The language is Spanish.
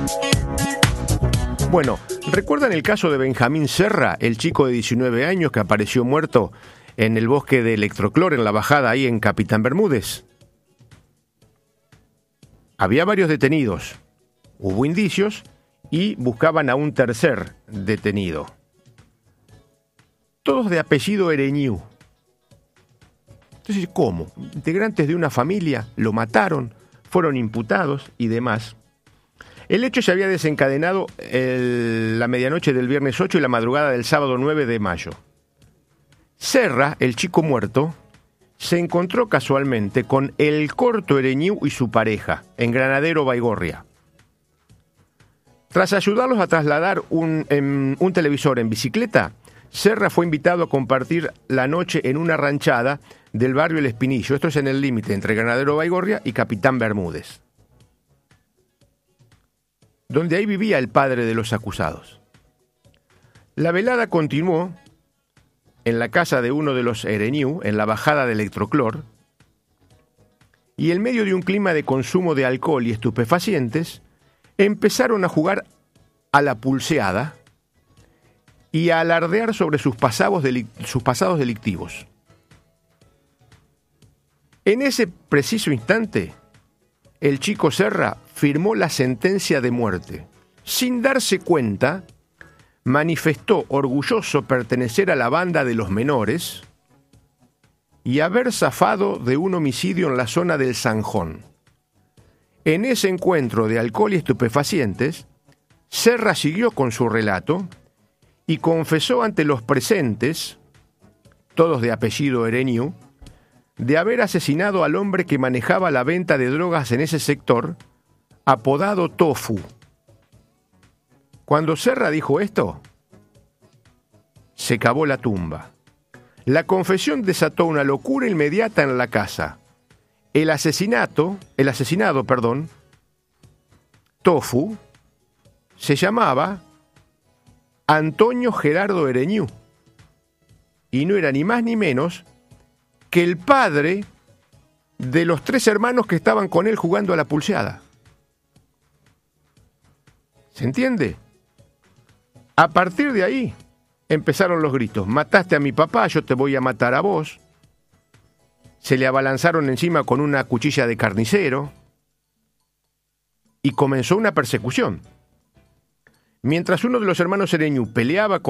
Bueno, ¿recuerdan el caso de Benjamín Serra, el chico de 19 años que apareció muerto en el bosque de Electroclor, en la bajada ahí en Capitán Bermúdez? Había varios detenidos, hubo indicios y buscaban a un tercer detenido. Todos de apellido Ereñú. Entonces, ¿cómo? Integrantes de una familia lo mataron, fueron imputados y demás. El hecho se había desencadenado la medianoche del viernes 8 y la madrugada del sábado 9 de mayo. Serra, el chico muerto, se encontró casualmente con el corto Ereñú y su pareja en Granadero Baigorria. Tras ayudarlos a trasladar un televisor en bicicleta, Serra fue invitado a compartir la noche en una ranchada del barrio El Espinillo. Esto es en el límite entre Granadero Baigorria y Capitán Bermúdez, donde ahí vivía el padre de los acusados. La velada continuó en la casa de uno de los Ereñú, en la bajada de Electroclor, y en medio de un clima de consumo de alcohol y estupefacientes, empezaron a jugar a la pulseada y a alardear sobre sus pasados delictivos. En ese preciso instante, el chico Serra firmó la sentencia de muerte. Sin darse cuenta, manifestó orgulloso pertenecer a la banda de los menores y haber zafado de un homicidio en la zona del Zanjón. En ese encuentro de alcohol y estupefacientes, Serra siguió con su relato y confesó ante los presentes, todos de apellido Ereñú, de haber asesinado al hombre que manejaba la venta de drogas en ese sector, apodado Tofu. Cuando Serra dijo esto, se cavó la tumba. La confesión desató una locura inmediata en la casa. El asesinado, Tofu, se llamaba Antonio Gerardo Ereñú y no era ni más ni menos que el padre de los 3 hermanos que estaban con él jugando a la pulseada. ¿Se entiende? A partir de ahí empezaron los gritos: mataste a mi papá, yo te voy a matar a vos. Se le abalanzaron encima con una cuchilla de carnicero y comenzó una persecución. Mientras uno de los hermanos Ereñú peleaba